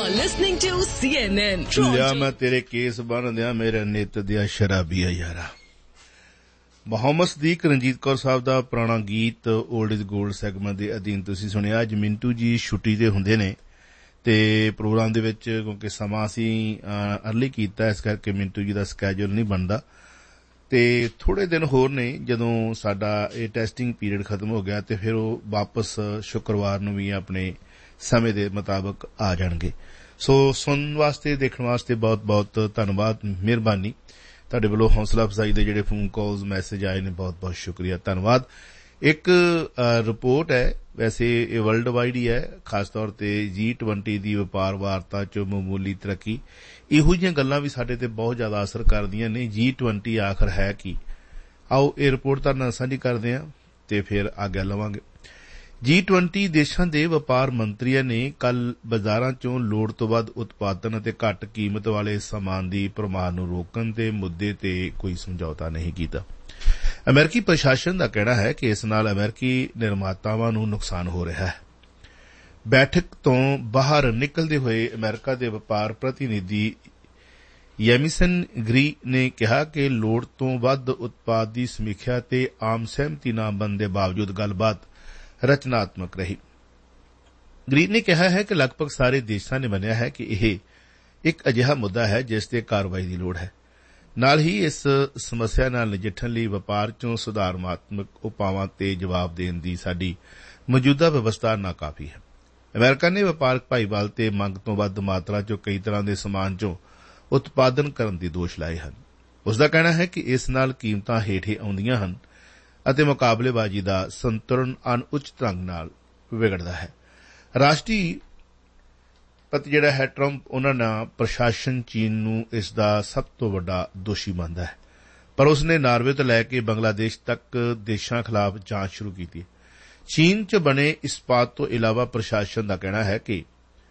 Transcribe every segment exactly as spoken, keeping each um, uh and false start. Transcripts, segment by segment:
You're listening to C N N. ਲਿਆ ਮੈਂ ਤੇਰੇ ਕੇਸ ਬਣ ਦਿਆਂ ਮੇਰੇ ਨਿੱਤ ਦਿਆ ਸ਼ਰਾਬੀਆ ਯਾਰਾ। ਮੁਹੰਮਦ ਸਦੀਕ ਰਣਜੀਤ ਕੌਰ ਸਾਹਿਬ ਦਾ ਪੁਰਾਣਾ ਗੀਤ ਓਲਡ ਇਜ਼ ਗੋਲਡ ਸੈਗਮੈਂਟ ਦੇ ਅਧੀਨ ਤੁਸੀਂ ਸੁਣਿਆ। ਅੱਜ ਮਿੰਟੂ ਜੀ ਛੁੱਟੀ ਤੇ ਹੁੰਦੇ ਨੇ ਤੇ ਪ੍ਰੋਗਰਾਮ ਦੇ ਵਿੱਚ ਕਿਉਂਕਿ ਸਮਾਂ ਅਸੀਂ ਅਰਲੀ ਕੀਤਾ, ਇਸ ਕਰਕੇ ਮਿੰਟੂ ਜੀ ਦਾ ਸਕੈਜੂਲ ਨਹੀਂ ਬਣਦਾ ਤੇ ਥੋੜੇ ਦਿਨ ਹੋਰ ਨੇ ਜਦੋਂ ਸਾਡਾ ਇਹ ਟੈਸਟਿੰਗ ਪੀਰੀਅਡ ਖਤਮ ਹੋ ਗਿਆ ਤੇ ਫਿਰ ਉਹ ਵਾਪਸ ਸ਼ੁੱਕਰਵਾਰ ਨੂੰ ਵੀ ਆਪਣੇ ਸਮੇਂ ਦੇ ਮੁਤਾਬਕ ਆ ਜਾਣਗੇ। ਸੋ ਸੁਣਨ ਵਾਸਤੇ ਦੇਖਣ ਵਾਸਤੇ ਬਹੁਤ ਬਹੁਤ ਧੰਨਵਾਦ, ਮਿਹਰਬਾਨੀ। ਤੁਹਾਡੇ ਵੱਲੋਂ ਹੌਸਲਾ ਅਫਜ਼ਾਈ ਦੇ ਜਿਹੜੇ ਫੋਨ ਕਾਲਸ ਮੈਸੇਜ ਆਏ ਨੇ, ਬਹੁਤ ਬਹੁਤ ਸ਼ੁਕਰੀਆ, ਧੰਨਵਾਦ। ਇੱਕ ਰਿਪੋਰਟ ਹੈ, ਵੈਸੇ ਇਹ ਵਰਲਡ ਵਾਈਡ ਹੀ ਹੈ, ਖਾਸ ਤੌਰ ਤੇ ਜੀ ਟਵੰਟੀ ਦੀ ਵਪਾਰ ਵਾਰਤਾ ਚ ਮਾਮੂਲੀ ਤਰੱਕੀ। ਇਹੋ ਜਿਹੀਆਂ ਗੱਲਾਂ ਵੀ ਸਾਡੇ ਤੇ ਬਹੁਤ ਜ਼ਿਆਦਾ ਅਸਰ ਕਰਦੀਆਂ ਨੇ। ਜੀ ਟਵੰਟੀ ਆਖਰ ਹੈ ਕੀ? ਆਓ ਇਹ ਰਿਪੋਰਟ ਤੁਹਾਡੇ ਨਾਲ ਸਾਂਝੀ ਕਰਦੇ ਹਾਂ ਤੇ ਫਿਰ ਆਗਿਆ ਲਵਾਂਗੇ। ਜੀ ਟਵੰਟੀ ਦੇਸ਼ਾਂ ਦੇ ਵਪਾਰ ਮੰਤਰੀਆਂ ਨੇ ਕੱਲ ਬਾਜ਼ਾਰਾਂ ਚੋਂ ਲੋੜ ਤੋਂ ਵੱਧ ਉਤਪਾਦਨ ਅਤੇ ਘੱਟ ਕੀਮਤ ਵਾਲੇ ਸਮਾਨ ਦੀ ਭਰਮਾਰ ਨੂੰ ਰੋਕਣ ਦੇ ਮੁੱਦੇ ਤੇ ਕੋਈ ਸਮਝੌਤਾ ਨਹੀਂ ਕੀਤਾ। ਅਮਰੀਕੀ ਪ੍ਰਸ਼ਾਸਨ ਦਾ ਕਹਿਣਾ ਹੈ ਕਿ ਇਸ ਨਾਲ ਅਮਰੀਕੀ ਨਿਰਮਾਤਾਵਾਂ ਨੂੰ ਨੁਕਸਾਨ ਹੋ ਰਿਹਾ ਹੈ। ਬੈਠਕ ਤੋਂ ਬਾਹਰ ਨਿਕਲਦੇ ਹੋਏ ਅਮਰੀਕਾ ਦੇ ਵਪਾਰ ਪ੍ਰਤੀਨਿਧੀ ਯੈਮਿਸਨ ਗਰੀ ਨੇ ਕਿਹਾ ਕਿ ਲੋੜ ਤੋਂ ਵੱਧ ਉਤਪਾਦ ਦੀ ਸਮੀਖਿਆ ਤੇ ਆਮ ਸਹਿਮਤੀ ਨਾ ਬਣਨ ਦੇ ਬਾਵਜੂਦ ਗੱਲਬਾਤ ਰਚਨਾਤਮਕ ਰਹੀ। ਗਰੀਨ ਨੇ ਕਿਹਾ ਹੈ ਕਿ ਲਗਭਗ ਸਾਰੇ ਦੇਸ਼ਾਂ ਨੇ ਮੰਨਿਆ ਹੈ ਕਿ ਇਹ ਇੱਕ ਅਜਿਹਾ ਮੁੱਦਾ ਹੈ ਜਿਸ ਤੇ ਕਾਰਵਾਈ ਦੀ ਲੋੜ ਹੈ। ਨਾਲ ਹੀ ਇਸ ਸਮੱਸਿਆ ਨਾਲ ਨਜਿੱਠਣ ਲਈ ਵਪਾਰ ਚੋਂ ਸੁਧਾਰਨਾਤਮਕ ਉਪਾਵਾਂ ਤੇ ਜਵਾਬ ਦੇਣ ਦੀ ਸਾਡੀ ਮੌਜੂਦਾ ਵਿਵਸਥਾ ਨਾਕਾਫੀ ਹੈ। ਅਮਰੀਕਾ ਨੇ ਵਪਾਰਕ ਭਾਈਵਾਲ ਤੇ ਮੰਗ ਤੋਂ ਵੱਧ ਮਾਤਰਾ ਚੋਂ ਕਈ ਤਰ੍ਹਾਂ ਦੇ ਸਮਾਨ ਚੋਂ ਉਤਪਾਦਨ ਕਰਨ ਦੇ ਦੋਸ਼ ਲਾਏ ਹਨ। ਉਸ ਦਾ ਕਹਿਣਾ ਹੈ ਕਿ ਇਸ ਨਾਲ ਕੀਮਤਾਂ ਹੇਠੇ ਆਉਂਦੀਆਂ ਹਨ ਅਤੇ ਮੁਕਾਬਲੇਬਾਜ਼ੀ ਦਾ ਸੰਤੁਲਨ ਅਣਉਚਿਤ ਢੰਗ ਨਾਲ ਵਿਗੜਦਾ ਹੈ। ਰਾਸ਼ਟਰੀ ਪਤੀ ਜਿਹੜਾ ਹੈ ਟਰੰਪ, ਉਹਨਾਂ ਨਾਲ ਪ੍ਰਸ਼ਾਸਨ ਚੀਨ ਨੂੰ ਇਸ ਦਾ ਸਭ ਤੋਂ ਵੱਡਾ ਦੋਸ਼ੀ ਮੰਨਦਾ ਹੈ, ਪਰ ਉਸਨੇ ਨਾਰਵੇ ਤੋਂ ਲੈ ਕੇ ਬੰਗਲਾਦੇਸ਼ ਤੱਕ ਦੇਸ਼ਾਂ ਖਿਲਾਫ ਜਾਂਚ ਸ਼ੁਰੂ ਕੀਤੀ ਹੈ। ਚੀਨ ਚ ਬਣੇ ਇਸਪਾਤ ਤੋਂ ਇਲਾਵਾ ਪ੍ਰਸ਼ਾਸਨ ਦਾ ਕਹਿਣਾ ਹੈ ਕਿ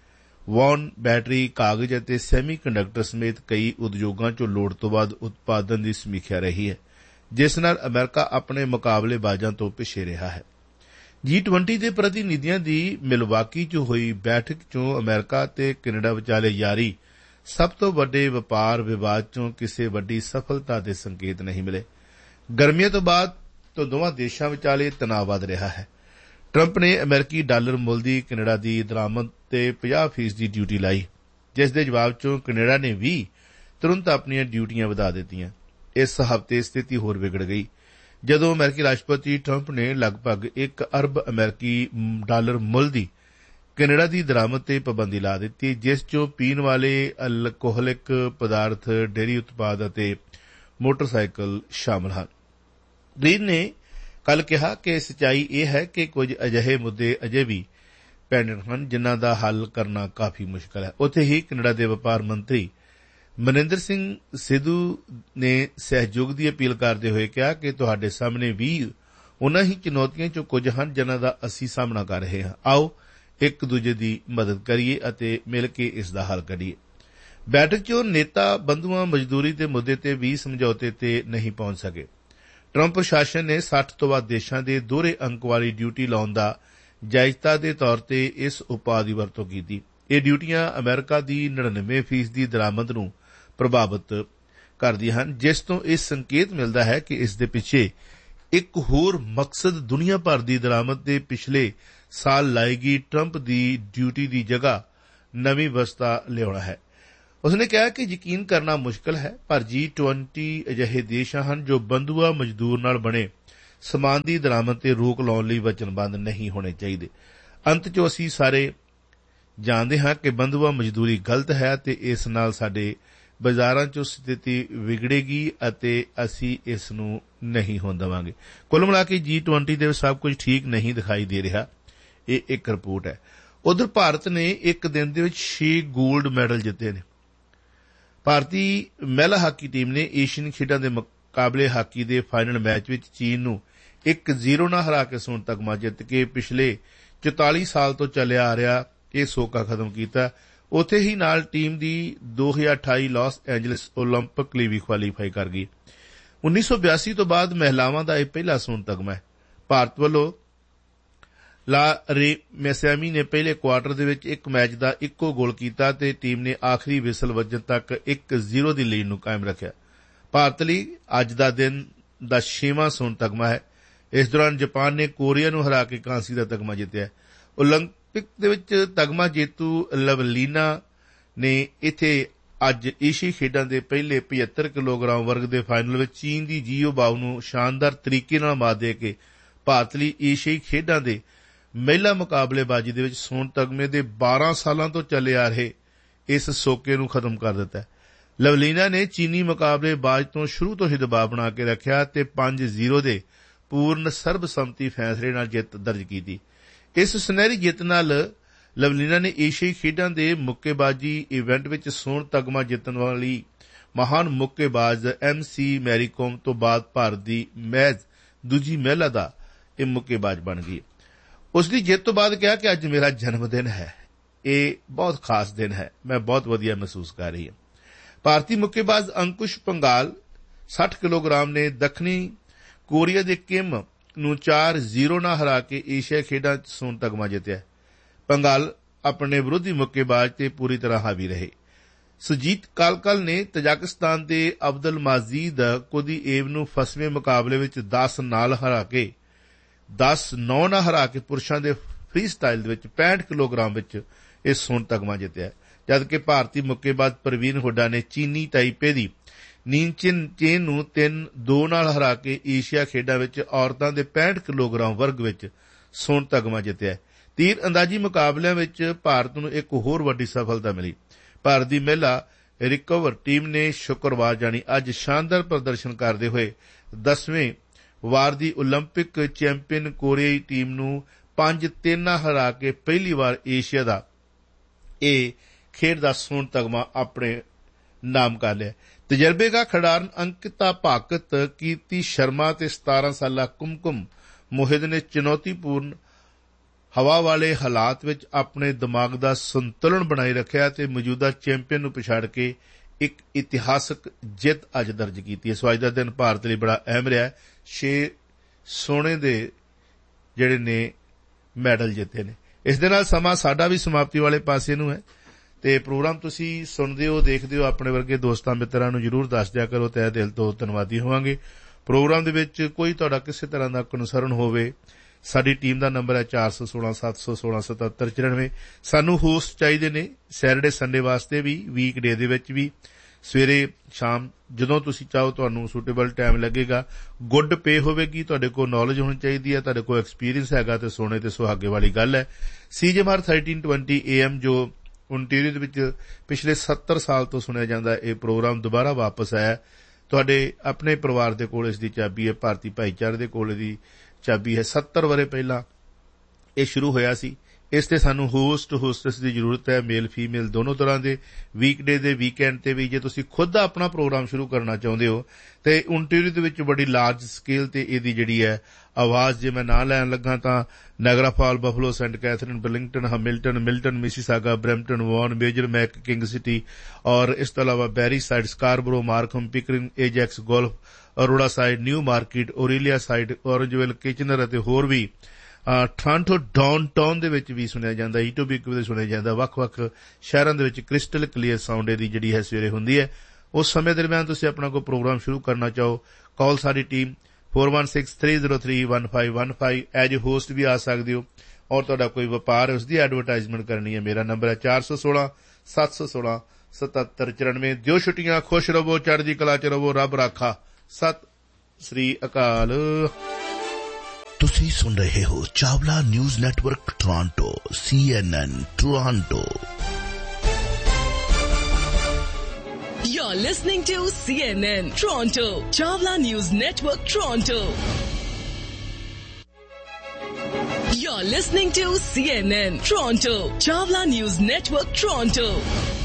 ਵਾਹਨ, ਬੈਟਰੀ, ਕਾਗਜ਼ ਅਤੇ ਸੈਮੀ ਕੰਡਕਟਰ ਸਮੇਤ ਕਈ ਉਦਯੋਗਾਂ ਚ ਲੋੜ ਤੋਂ ਵੱਧ ਉਤਪਾਦਨ ਦੀ ਸਮੀਖਿਆ ਰਹੀ ਹੈ, ਜਿਸ ਨਾਲ ਅਮਰੀਕਾ ਆਪਣੇ ਮੁਕਾਬਲੇਬਾਜ਼ਾਂ ਤੋਂ ਪਿੱਛੇ ਰਿਹਾ ਹੈ। ਜੀ ਟਵੰਟੀ ਦੇ ਪ੍ਰਤੀਨਿਧੀਆਂ ਦੀ ਮਿਲਵਾਕੀ ਚ ਹੋਈ ਬੈਠਕ ਚੋਂ ਅਮਰੀਕਾ ਤੇ ਕੈਨੇਡਾ ਵਿਚਾਲੇ ਜਾਰੀ ਸਭ ਤੋਂ ਵੱਡੇ ਵਪਾਰ ਵਿਵਾਦ ਚੋਂ ਕਿਸੇ ਵੱਡੀ ਸਫਲਤਾ ਦੇ ਸੰਕੇਤ ਨਹੀਂ ਮਿਲੇ। ਗਰਮੀਆਂ ਤੋਂ ਬਾਅਦ ਤੋਂ ਦੋਵਾਂ ਦੇਸ਼ਾਂ ਵਿਚਾਲੇ ਤਣਾਅ ਵਧ ਰਿਹਾ ਹੈ। ਟਰੰਪ ਨੇ ਅਮਰੀਕੀ ਡਾਲਰ ਮੁੱਲ ਦੀ ਕੈਨੇਡਾ ਦੀ ਦਰਾਮਦ ਤੇ ਪੰਜਾਹ ਫੀਸਦੀ ਦੀ ਡਿਊਟੀ ਲਾਈ, ਜਿਸ ਦੇ ਜਵਾਬ ਚੋਂ ਕੈਨੇਡਾ ਨੇ ਵੀ ਤੁਰੰਤ ਆਪਣੀਆਂ ਡਿਊਟੀਆਂ ਵਧਾ ਦਿੱਤੀਆਂ। ਇਸ ਹਫ਼ਤੇ ਸਥਿਤੀ ਹੋਰ ਵਿਗੜ ਗਈ ਜਦੋਂ ਅਮਰੀਕੀ ਰਾਸ਼ਟਰਪਤੀ ਟਰੰਪ ਨੇ ਲਗਭਗ ਇੱਕ ਅਰਬ ਅਮਰੀਕੀ ਡਾਲਰ ਮੁੱਲ ਦੀ ਕੈਨੇਡਾ ਦੀ ਦਰਾਮਦ ਤੇ ਪਾਬੰਦੀ ਲਾ ਦਿੱਤੀ, ਜਿਸ ਚੋਂ ਪੀਣ ਵਾਲੇ ਅਲਕੋਹਲਿਕ ਪਦਾਰਥ, ਡੇਅਰੀ ਉਤਪਾਦ ਅਤੇ ਮੋਟਰਸਾਈਕਲ ਸ਼ਾਮਲ ਹਨ। ਗਰੀਨ ਨੇ ਕੱਲ ਕਿਹਾ ਕਿ ਸੱਚਾਈ ਇਹ ਹੈ ਕਿ ਕੁਝ ਅਜਿਹੇ ਮੁੱਦੇ ਅਜੇ ਵੀ ਪੈਂਡਿੰਗ ਹਨ ਜਿਨ੍ਹਾਂ ਦਾ ਹੱਲ ਕਰਨਾ ਕਾਫੀ ਮੁਸ਼ਕਲ ਹੈ। ਉੱਥੇ ਹੀ ਕੈਨੇਡਾ ਦੇ ਵਪਾਰ ਮੰਤਰੀ ਮਨਿੰਦਰ ਸਿੰਘ ਸਿੱਧੂ ਨੇ ਸਹਿਯੋਗ ਦੀ ਅਪੀਲ ਕਰਦੇ ਹੋਏ ਕਿਹਾ ਕਿ ਤੁਹਾਡੇ ਸਾਹਮਣੇ ਵੀ ਉਨ੍ਹਾਂ ਹੀ ਚੁਣੌਤੀਆਂ ਚੋਂ ਕੁਝ ਹਨ ਜਿਨ੍ਹਾਂ ਦਾ ਅਸੀਂ ਸਾਹਮਣਾ ਕਰ ਰਹੇ ਹਾਂ। ਆਓ ਇੱਕ ਦੂਜੇ ਦੀ ਮਦਦ ਕਰੀਏ ਅਤੇ ਮਿਲ ਕੇ ਇਸ ਦਾ ਹੱਲ ਕੱਢੀਏ। ਬੈਠਕ ਚੋਂ ਨੇਤਾ ਬੰਧੂਆਂ ਮਜ਼ਦੂਰੀ ਦੇ ਮੁੱਦੇ ਤੇ ਵੀ ਸਮਝੌਤੇ ਤੇ ਨਹੀਂ ਪਹੁੰਚ ਸਕੇ। ਟਰੰਪ ਪ੍ਰਸ਼ਾਸਨ ਨੇ ਸੱਠ ਤੋਂ ਵੱਧ ਦੇਸ਼ਾਂ ਦੇ ਦੋਹਰੇ ਅੰਕ ਵਾਲੀ ਡਿਊਟੀ ਲਾਉਣ ਦਾ ਜਾਇਜ਼ਤਾ ਦੇ ਤੌਰ ਤੇ ਇਸ ਉਪਾਅ ਦੀ ਵਰਤੋਂ ਕੀਤੀ। ਇਹ ਡਿਊਟੀਆਂ ਅਮਰੀਕਾ ਦੀ ਨੜਿਨਵੇਂ ਫੀਸਦੀ ਦਰਾਮਦ ਨੂੰ ਪ੍ਰਭਾਵਿਤ ਕਰਦੀਆਂ ਹਨ, ਜਿਸ ਤੋਂ ਇਹ ਸੰਕੇਤ ਮਿਲਦਾ ਹੈ ਕਿ ਇਸ ਦੇ ਪਿੱਛੇ ਇੱਕ ਹੋਰ ਮਕਸਦ ਦੁਨੀਆ ਭਰ ਦੀ ਦਰਾਮਦ ਦੇ ਪਿਛਲੇ ਸਾਲ ਲਾਈ ਗਈ ਟਰੰਪ ਦੀ ਡਿਊਟੀ ਦੀ ਜਗ੍ਹਾ ਨਵੀਂ ਵਿਵਸਥਾ ਲਿਆਉਣਾ ਹੈ। ਉਸਨੇ ਕਿਹਾ ਕਿ ਯਕੀਨ ਕਰਨਾ ਮੁਸ਼ਕਲ ਹੈ, ਪਰ ਜੀ ਟਵੰਟੀ ਅਜਿਹੇ ਦੇਸ਼ ਹਨ ਜੋ ਬੰਧੂਆ ਮਜ਼ਦੂਰ ਨਾਲ ਬਣੇ ਸਮਾਨ ਦੀ ਦਰਾਮਦ ਤੇ ਰੋਕ ਲਾਉਣ ਲਈ ਵਚਨਬੱਧ ਨਹੀਂ ਹੋਣੇ ਚਾਹੀਦੇ। ਅੰਤ ਚ ਅਸੀਂ ਸਾਰੇ ਜਾਣਦੇ ਹਾਂ ਕਿ ਬੰਧੂਆ ਮਜ਼ਦੂਰੀ ਗਲਤ ਹੈ ਤੇ ਇਸ ਨਾਲ ਸਾਡੇ ਬਾਜ਼ਾਰਾਂ ਚ ਸਥਿਤੀ ਵਿਗੜੇਗੀ ਅਤੇ ਅਸੀਂ ਇਸ ਨੂੰ ਨਹੀਂ ਹੋਣ ਦੇਵਾਂਗੇ। ਕੁੱਲ ਮਿਲਾ ਕੇ ਜੀ ਟਵੰਟੀ ਦੇ ਵਿੱਚ ਸਭ ਕੁਝ ਠੀਕ ਨਹੀਂ ਦਿਖਾਈ ਦੇ ਰਿਹਾ। ਇਹ ਇੱਕ ਰਿਪੋਰਟ ਹੈ। ਉਧਰ ਭਾਰਤ ਨੇ ਇੱਕ ਦਿਨ ਦੇ ਵਿੱਚ ਛੇ ਗੋਲਡ ਮੈਡਲ ਜਿੱਤੇ ਨੇ। ਭਾਰਤੀ ਮਹਿਲਾ ਹਾਕੀ ਟੀਮ ਨੇ ਏਸ਼ੀਅਨ ਖੇਡਾਂ ਦੇ ਮੁਕਾਬਲੇ ਹਾਕੀ ਦੇ ਫਾਈਨਲ ਮੈਚ ਵਿੱਚ ਚੀਨ ਨੂੰ ਇੱਕ ਜ਼ੀਰੋ ਨਾਲ ਹਰਾ ਕੇ ਸੋਨ ਤਗਮਾ ਜਿੱਤ ਕੇ ਪਿਛਲੇ ਚੁਤਾਲੀ ਸਾਲ ਤੋਂ ਚੱਲਿਆ ਆ ਰਿਹਾ ਇਹ ਸੋਕਾ ਖਤਮ ਕੀਤਾ। ਉੱਥੇ ਹੀ ਨਾਲ ਟੀਮ ਦੀ ਦੋ ਹਜ਼ਾਰ ਅਠਾਈ ਲਾਸ ਐਂਜਲਸ ਓਲੰਪਿਕ ਲਈ ਵੀ ਕੁਆਲੀਫਾਈ ਕਰ ਗਈ। ਉੱਨੀ ਸੌ ਬਿਆਸੀ ਤੋਂ ਬਾਅਦ ਮਹਿਲਾਵਾਂ ਦਾ ਇਹ ਪਹਿਲਾ ਸੋਨ ਤਗਮਾ ਹੈ। ਭਾਰਤ ਵੱਲੋਂ ਲਾ ਰੇ ਮੈਸੈਮੀ ਨੇ ਪਹਿਲੇ ਕੁਆਰਟਰ ਦੇ ਵਿੱਚ ਇੱਕ ਮੈਚ ਦਾ ਇੱਕੋ ਗੋਲ ਕੀਤਾ ਤੇ ਟੀਮ ਨੇ ਆਖਰੀ ਵਿਸਲ ਵੱਜਣ ਤੱਕ ਇੱਕ ਜ਼ੀਰੋ ਦੀ ਲੀਡ ਨੂੰ ਕਾਇਮ ਰੱਖਿਆ। ਭਾਰਤ ਲਈ ਅੱਜ ਦਾ ਦਿਨ ਦਾ ਛੇਵਾਂ ਸੋਨ ਤਗਮਾ ਹੈ। ਇਸ ਦੌਰਾਨ ਜਾਪਾਨ ਨੇ ਕੋਰੀਆ ਨੂੰ ਹਰਾ ਕੇ ਕਾਂਸੀ ਦਾ ਤਗਮਾ ਜਿੱਤਿਆ। ਓਲੰਪਿਕ ਦੇ ਵਿੱਚ ਤਗਮਾ ਜੇਤੂ ਲਵਲੀਨਾ ਨੇ ਇੱਥੇ ਅੱਜ ਏਸ਼ੀਆਈ ਖੇਡਾਂ ਦੇ ਪਹਿਲੇ ਪਝੱਤਰ ਕਿਲੋਗ੍ਰਾਮ ਵਰਗ ਦੇ ਫਾਈਨਲ ਵਿੱਚ ਚੀਨ ਦੀ ਜੀਓ ਬਾਓ ਨੂੰ ਸ਼ਾਨਦਾਰ ਤਰੀਕੇ ਨਾਲ ਮਾਤ ਦੇ ਕੇ ਭਾਰਤ ਲਈ ਏਸ਼ੀਆਈ ਖੇਡਾਂ ਦੇ ਮਹਿਲਾ ਮੁਕਾਬਲੇਬਾਜ਼ੀ ਦੇ ਵਿੱਚ ਸੋਨ ਤਗਮੇ ਦੇ ਬਾਰਾਂ ਸਾਲਾਂ ਤੋਂ ਚੱਲੇ ਆ ਰਹੇ ਇਸ ਸੋਕੇ ਨੂੰ ਖਤਮ ਕਰ ਦਿੱਤਾ। ਲਵਲੀਨਾ ਨੇ ਚੀਨੀ ਮੁਕਾਬਲੇਬਾਜ਼ ਤੋਂ ਸ਼ੁਰੂ ਤੋਂ ਹੀ ਦਬਾਅ ਬਣਾ ਕੇ ਰੱਖਿਆ ਤੇ ਪੰਜ ਜ਼ੀਰੋ ਦੇ ਪੂਰਨ ਸਰਬਸੰਮਤੀ ਫੈਸਲੇ ਨਾਲ ਜਿੱਤ ਦਰਜ ਕੀਤੀ। ਇਸ ਸੁਨਹਿਰੀ ਜਿੱਤ ਨਾਲ ਲਵਲੀਨਾ ਨੇ ਏਸ਼ੀਆਈ ਖੇਡਾਂ ਦੇ ਮੁੱਕੇਬਾਜ਼ੀ ਇਵੈਂਟ ਵਿੱਚ ਸੋਨ ਤਗਮਾ ਜਿੱਤਣ ਵਾਲੀ ਮਹਾਨ ਮੁੱਕੇਬਾਜ਼ ਐਮ ਸੀ ਮੈਰੀ ਕੋਮ ਤੋਂ ਬਾਅਦ ਭਾਰਤ ਦੀ ਮਹਿਜ਼ ਦੂਜੀ ਮਹਿਲਾ ਦਾ ਇਹ ਮੁੱਕੇਬਾਜ਼ ਬਣ ਗਈ। ਉਸ ਦੀ ਜਿੱਤ ਤੋਂ ਬਾਅਦ ਕਿਹਾ ਕਿ ਅੱਜ ਮੇਰਾ ਜਨਮ ਦਿਨ ਹੈ, ਇਹ ਬਹੁਤ ਖਾਸ ਦਿਨ ਹੈ, ਮੈਂ ਬਹੁਤ ਵਧੀਆ ਮਹਿਸੂਸ ਕਰ ਰਹੀ ਹਾਂ। ਭਾਰਤੀ ਮੁੱਕੇਬਾਜ਼ ਅੰਕੁਸ਼ ਪੰਗਾਲ ਸੱਠ ਕਿਲੋਗ੍ਰਾਮ ਨੇ ਦੱਖਣੀ ਕੋਰੀਆ ਦੇ ਕਿਮ ਨੂੰ ਚਾਰ ਜ਼ੀਰੋ ਨਾਲ ਹਰਾ ਕੇ ਏਸ਼ੀਆ ਖੇਡਾਂ ਚ ਸੋਨ ਤਗਮਾ ਜਿੱਤਿਆ। ਪੰਗਾਲ ਆਪਣੇ ਵਿਰੋਧੀ ਮੁੱਕੇਬਾਜ਼ ਤੇ ਪੂਰੀ ਤਰ੍ਹਾਂ ਹਾਵੀ ਰਹੇ। ਸੁਜੀਤ ਕਾਲਕਲ ਨੇ ਤਜਾਕਿਸਤਾਨ ਦੇ ਅਬਦੁਲ ਮਾਜੀਦ ਕੋਦੀਏਵ ਨੂੰ ਫਸਵੇਂ ਮੁਕਾਬਲੇ ਵਿੱਚ ਦਸ ਨਾਲ ਹਰਾ ਕੇ ਦਸ ਨੌ ਨਾਲ ਹਰਾ ਕੇ ਪੁਰਸ਼ਾਂ ਦੇ ਫਰੀ ਸਟਾਈਲ ਦੇ ਵਿੱਚ ਪੈਂਹਠ ਕਿਲੋਗ੍ਰਾਮ ਵਿੱਚ ਇਹ ਸੋਨ ਤਗਮਾ ਜਿੱਤਿਆ, ਜਦਕਿ ਭਾਰਤੀ ਮੁੱਕੇਬਾਜ਼ ਪ੍ਰਵੀਨ ਹੁੱਡਾ ਨੇ ਚੀਨੀ ਤਾਈਪੇ ਦੀ ਨੀਨਚਿਨ ਚੇਨ ਨੂੰ ਤਿੰਨ ਦੋ ਨਾਲ ਹਰਾ ਕੇ ਏਸ਼ੀਆ ਖੇਡਾਂ ਵਿੱਚ ਔਰਤਾਂ ਦੇ ਪੈਂਹਠ ਕਿਲੋਗ੍ਰਾਮ ਵਰਗ ਵਿੱਚ ਸੋਨ ਤਗਮਾ ਜਿੱਤਿਆ। ਤੀਰ ਅੰਦਾਜ਼ੀ ਮੁਕਾਬਲਿਆਂ ਵਿੱਚ ਭਾਰਤ ਨੂੰ ਇੱਕ ਹੋਰ ਵੱਡੀ ਸਫਲਤਾ ਮਿਲੀ। ਭਾਰਤ ਦੀ ਮਹਿਲਾ ਰਿਕਵਰ ਟੀਮ ਨੇ ਸ਼ੁੱਕਰਵਾਰ ਜਾਣੀ ਅੱਜ ਸ਼ਾਨਦਾਰ ਪ੍ਰਦਰਸ਼ਨ ਕਰਦੇ ਹੋਏ ਦਸਵੇਂ ਵਾਰ ਦੀ ਓਲੰਪਿਕ ਚੈਂਪੀਅਨ ਕੋਰੀਆਈ ਟੀਮ ਨੂੰ ਪੰਜ ਤਿੰਨ ਨਾਲ ਹਰਾ ਕੇ ਪਹਿਲੀ ਵਾਰ ਏਸ਼ੀਆ ਦਾ ਇਹ ਖੇਡ ਦਾ ਸੋਨ ਤਗਮਾ ਆਪਣੇ ਨਾਮ ਕਰ ਲਿਆ। ਤਜਰਬੇਕਾਰ ਖਿਡਾਰਨ ਅੰਕਿਤਾ ਭਾਕਤ, ਕੀਰਤੀ ਸ਼ਰਮਾ ਤੇ ਸਤਾਰਾਂ ਸਾਲਾ ਕੁਮਕੁਮ ਮੋਹਿਤ ਨੇ ਚੁਣੌਤੀਪੂਰਨ ਹਵਾ ਵਾਲੇ ਹਾਲਾਤ ਵਿੱਚ ਆਪਣੇ ਦਿਮਾਗ ਦਾ ਸੰਤੁਲਨ ਬਣਾਈ ਰੱਖਿਆ ਤੇ ਮੌਜੂਦਾ ਚੈਂਪੀਅਨ ਨੂੰ ਪਛਾੜ ਕੇ ਇੱਕ ਇਤਿਹਾਸਕ ਜਿੱਤ ਅੱਜ ਦਰਜ ਕੀਤੀ ਹੈ। ਸੋ ਅੱਜ ਦਾ ਦਿਨ ਭਾਰਤ ਲਈ ਬੜਾ ਅਹਿਮ ਰਿਹਾ। ਛੇ ਸੋਨੇ ਦੇ ਜਿਹੜੇ ਨੇ ਮੈਡਲ ਜਿੱਤੇ ਨੇ। ਇਸ ਦੇ ਨਾਲ ਸਮਾਂ ਸਾਡਾ ਵੀ ਸਮਾਪਤੀ ਵਾਲੇ ਪਾਸੇ ਨੂੰ ਹੈ ਤੇ ਪ੍ਰੋਗਰਾਮ ਤੁਸੀਂ ਸੁਣਦੇ ਹੋ, ਦੇਖਦੇ ਹੋ, ਆਪਣੇ ਵਰਗੇ ਦੋਸਤਾਂ ਮਿੱਤਰਾਂ ਨੂੰ ਜ਼ਰੂਰ ਦੱਸ ਦਿਆ ਕਰੋ। ਤਹਿ ਦਿਲ ਤੋਂ ਧੰਨਵਾਦੀ ਹੋਵਾਂਗੇ। ਪ੍ਰੋਗਰਾਮ ਦੇ ਵਿੱਚ ਕੋਈ ਤੁਹਾਡਾ ਕਿਸੇ ਤਰ੍ਹਾਂ ਦਾ ਕਨਸਰਨ ਹੋਵੇ, ਸਾਡੀ ਟੀਮ ਦਾ ਨੰਬਰ ਹੈ ਚਾਰ ਸੌ ਸੋਲਾਂ ਸੱਤ ਸੌ ਸੋਲਾਂ ਸਤੱਤਰ ਚੁਰਾਨਵੇਂ। ਸਾਨੂੰ ਹੋਸਟ ਚਾਹੀਦੇ ਨੇ ਸੈਟਰਡੇ ਸੰਡੇ ਵਾਸਤੇ ਵੀ, ਵੀਕ ਡੇ ਦੇ ਵਿੱਚ ਵੀ, ਸਵੇਰੇ ਸ਼ਾਮ ਜਦੋਂ ਤੁਸੀਂ ਚਾਹੋ, ਤੁਹਾਨੂੰ ਸੂਟੇਬਲ ਟਾਈਮ ਲੱਗੇਗਾ। ਗੁੱਡ ਪੇ ਹੋਵੇਗੀ, ਤੁਹਾਡੇ ਕੋਲ ਨੌਲੇਜ ਹੋਣੀ ਚਾਹੀਦੀ ਹੈ, ਤੁਹਾਡੇ ਕੋਲ ਐਕਸਪੀਰੀਅੰਸ ਹੈਗਾ ਤੇ ਸੋਨੇ ਤੇ ਸੁਹਾਗੇ ਵਾਲੀ ਗੱਲ ਹੈ। ਸੀਜੇਮਾਰ ਥਰਟੀਨ ਟਵੈਂਟੀ ਏ ਐਮ ਜੋ ਓਨਟਾਰੀਓ ਦੇ ਵਿੱਚ ਪਿਛਲੇ ਸੱਤਰ ਸਾਲ ਤੋਂ ਸੁਣਿਆ ਜਾਂਦਾ ਇਹ ਪ੍ਰੋਗਰਾਮ ਦੁਬਾਰਾ ਵਾਪਸ ਆਇਆ। ਤੁਹਾਡੇ ਆਪਣੇ ਪਰਿਵਾਰ ਦੇ ਕੋਲ ਇਸ ਦੀ ਚਾਬੀ ਹੈ, ਭਾਰਤੀ ਭਾਈਚਾਰੇ ਦੇ ਕੋਲ ਇਹਦੀ ਚਾਬੀ ਹੈ। ਸੱਤਰ ਵਰੇ ਪਹਿਲਾਂ ਇਹ ਸ਼ੁਰੂ ਹੋਇਆ ਸੀ। ਇਸ ਤੇ ਸਾਨੂੰ ਹੋਸਟ ਹੋਸਟਸ ਦੀ ਜ਼ਰੂਰਤ ਹੈ, ਮੇਲ ਫੀਮੇਲ ਦੋਨੋਂ ਤਰ੍ਹਾਂ ਦੇ। ਵੀਕਡੇ ਦੇ ਵੀਕਐਂਡ ਤੇ ਵੀ ਜੇ ਤੁਸੀਂ ਖੁਦ ਦਾ ਆਪਣਾ ਪ੍ਰੋਗਰਾਮ ਸ਼ੁਰੂ ਕਰਨਾ ਚਾਹੁੰਦੇ ਹੋ ਤੇ ਓਨਟਾਰੀਓ ਦੇ ਵਿੱਚ ਬੜੀ ਲਾਰਜ ਸਕੇਲ ਤੇ ਇਹਦੀ ਜਿਹੜੀ ਹੈ ਆਵਾਜ਼, ਜੇ ਮੈਂ ਨਾਂ ਲੈਣ ਲੱਗਾ ਤਾਂ Niagara fall, Buffalo, Saint Catherine, ਬਲਿੰਗਟਨ, Hamilton, Milton, Mississauga, Brampton, ਵਾਨ, major, ਮੈਕ, ਕਿੰਗ ਸਿਟੀ ਔਰ ਇਸ ਤੋਂ ਇਲਾਵਾ ਬੈਰੀ side, Scarborough, ਮਾਰਕਹਮ, Pickering, ਏਜੈਕਸ, golf, Arora side, new market, ਓਰੇਲੀਆ side, ਔਰੰਜਵਿਲ, Kitchener ਅਤੇ ਹੋਰ ਵੀ ਟੋਰਾਂਟੋ ਡਾਊਨਟਾਊਨ ਦੇ ਵਿੱਚ ਵੀ ਸੁਣਿਆ ਜਾਂਦਾ, ਈਟੋਬੀਕ ਵੀ ਸੁਣਿਆ ਜਾਂਦਾ। ਵੱਖ-ਵੱਖ ਸ਼ਹਿਰਾਂ ਦੇ ਵਿੱਚ ਕ੍ਰਿਸਟਲ ਕਲੀਅਰ ਸਾਊਂਡ ਇਹਦੀ ਜਿਹੜੀ ਹੈ ਸਵੇਰੇ ਹੁੰਦੀ ਹੈ। ਉਸ ਸਮੇਂ ਦਰਮਿਆਨ ਤੁਸੀਂ ਆਪਣਾ ਕੋਈ ਪ੍ਰੋਗਰਾਮ ਸ਼ੁਰੂ ਕਰਨਾ ਚਾਹੋ, ਕਾਲ ਸਾਡੀ team four one six three zero three one five one five as host ਵੀ ਆ ਸਕਦੇ ਹੋ। ਔਰ ਤੁਹਾਡਾ ਕੋਈ ਵਪਾਰ ਹੈ, ਉਸ ਦੀ ਐਡਵਰਟਾਈਜ਼ਮੈਂਟ ਕਰਨੀ ਹੈ, ਮੇਰਾ ਨੰਬਰ ਹੈ ਚਾਰ ਸੌ ਸੋਲਾਂ ਸੱਤ ਸੌ ਸੋਲਾਂ ਸਤੱਤਰ ਚੁਰਾਨਵੇਂ। ਦਿਓ ਛੁੱਟੀਆਂ, ਖੁਸ਼ ਰਹੋ, ਚੜ੍ਹਦੀ ਕਲਾ ਚ ਰਹੋ, ਰੱਬ ਰਾਖਾ। ਸਤਿ ਸ੍ਰੀ ਅਕਾਲ। ਤੁਸੀਂ ਸੁਣ ਰਹੇ ਹੋ Chawla news network Toronto, C N N Toronto. You're listening to C N N Toronto, Chawla News Network Toronto. You're listening to C N N Toronto, Chawla News Network Toronto.